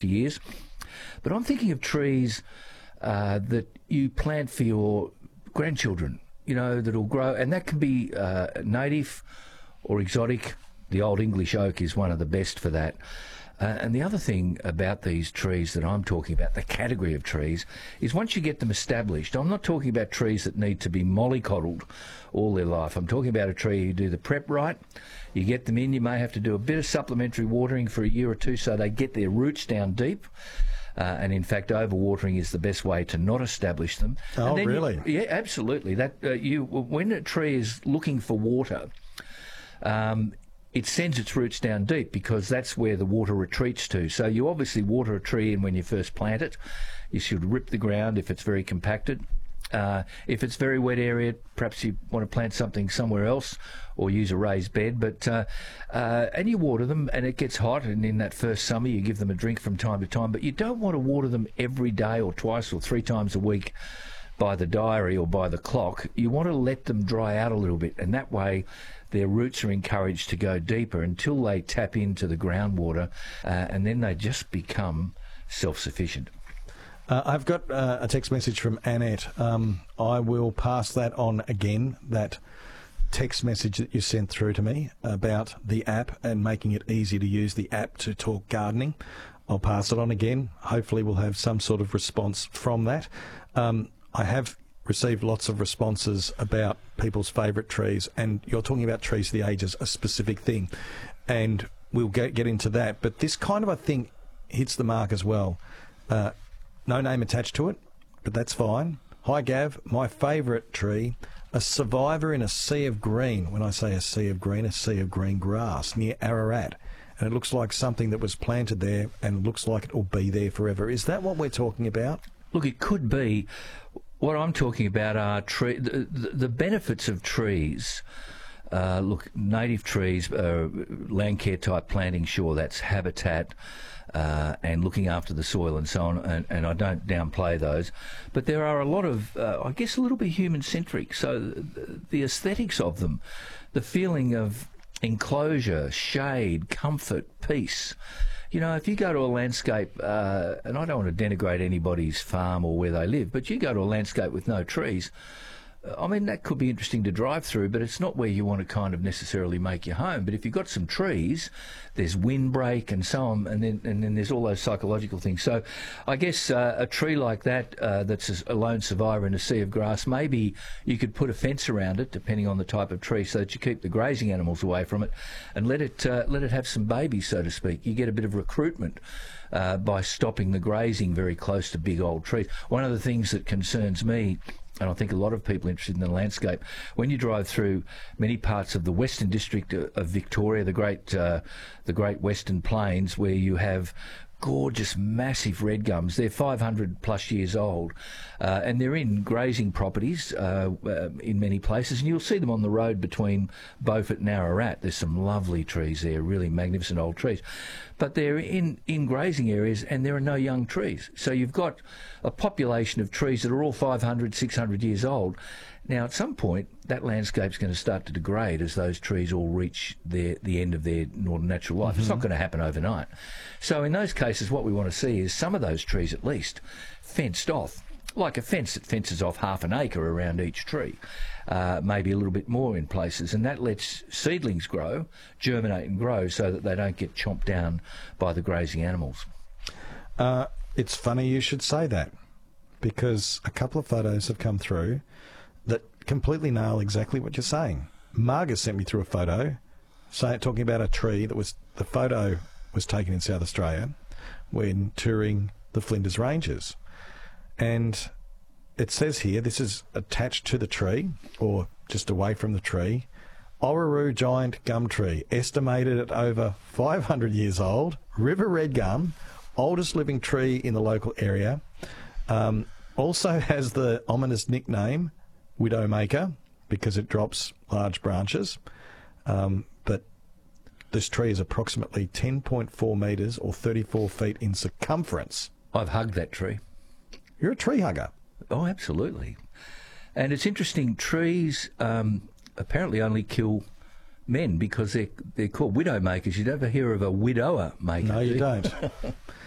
50 years. But I'm thinking of trees that you plant for your grandchildren, that'll grow, and that can be native or exotic. The old English oak is one of the best for that. And the other thing about these trees that I'm talking about, the category of trees, is once you get them established, I'm not talking about trees that need to be mollycoddled all their life. I'm talking about a tree you do the prep right, you get them in, you may have to do a bit of supplementary watering for a year or two so they get their roots down deep. And in fact, overwatering is the best way to not establish them. Oh, really? Yeah, absolutely. When a tree is looking for water, it sends its roots down deep because that's where the water retreats to. So you obviously water a tree in when you first plant it. You should rip the ground if it's very compacted. If it's very wet area, perhaps you want to plant something somewhere else or use a raised bed. And you water them, and it gets hot, and in that first summer you give them a drink from time to time. But you don't want to water them every day or twice or 3 times a week by the diary or by the clock. You want to let them dry out a little bit, and that way their roots are encouraged to go deeper until they tap into the groundwater, and then they just become self-sufficient. I've got a text message from Annette. I will pass that on again, that text message that you sent through to me about the app and making it easy to use the app to talk gardening. I'll pass it on again. Hopefully we'll have some sort of response from that. I have received lots of responses about people's favourite trees, and you're talking about trees the age is a specific thing, and we'll get into that. But this kind of, I think, hits the mark as well. No name attached to it, but that's fine. Hi, Gav. My favourite tree, a survivor in a sea of green. When I say a sea of green grass near Ararat. And it looks like something that was planted there and looks like it will be there forever. Is that what we're talking about? Look, it could be. What I'm talking about are the benefits of trees. Native trees, land care type planting, sure, that's habitat and looking after the soil and so on, and I don't downplay those. But there are a lot of, I guess, a little bit human-centric. So the aesthetics of them, the feeling of enclosure, shade, comfort, peace. If you go to a landscape, and I don't want to denigrate anybody's farm or where they live, but you go to a landscape with no trees, that could be interesting to drive through, but it's not where you want to kind of necessarily make your home. But if you've got some trees, there's windbreak and so on, and then there's all those psychological things. So I guess a tree like that, that's a lone survivor in a sea of grass, maybe you could put a fence around it, depending on the type of tree, so that you keep the grazing animals away from it, and let it have some babies, so to speak. You get a bit of recruitment by stopping the grazing very close to big old trees. One of the things that concerns me, and I think a lot of people interested in the landscape, when you drive through many parts of the Western District of Victoria, the great Western Plains, where you have gorgeous, massive red gums. They're 500 plus years old, and they're in grazing properties in many places, and you'll see them on the road between Beaufort and Ararat. There's some lovely trees there, really magnificent old trees. But they're in grazing areas, and there are no young trees. So you've got a population of trees that are all 500, 600 years old. Now, at some point, that landscape's going to start to degrade as those trees all reach the end of their natural life. Mm-hmm. It's not going to happen overnight. So in those cases, what we want to see is some of those trees at least fenced off, like a fence that fences off half an acre around each tree, maybe a little bit more in places, and that lets seedlings grow, germinate and grow so that they don't get chomped down by the grazing animals. It's funny you should say that, because a couple of photos have come through that completely nail exactly what you're saying. Margaret sent me through a photo talking about a tree the photo was taken in South Australia when touring the Flinders Ranges. And it says here, this is attached to the tree, or just away from the tree, Orroroo giant gum tree, estimated at over 500 years old, river red gum, oldest living tree in the local area. Also has the ominous nickname Widowmaker, because it drops large branches. But this tree is approximately 10.4 metres or 34 feet in circumference. I've hugged that tree. You're a tree hugger. Oh, absolutely. And it's interesting, trees apparently only kill men because they're called widow makers. You never hear of a widower maker. No, you don't.